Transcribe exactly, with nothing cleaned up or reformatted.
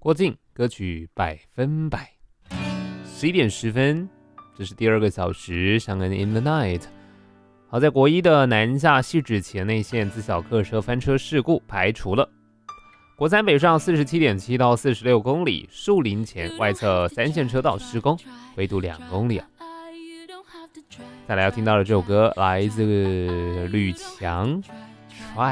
郭靖歌曲百分百。十一点十分，这是第二个小时，上恩 In the Night。好在国一的南下汐止前内线自小客车翻车事故排除了。国三北上 四十七点七 到四十六公里，树林前外侧三线车道施工，围堵两公里啊。再来要听到的这首歌来自吕强 Try。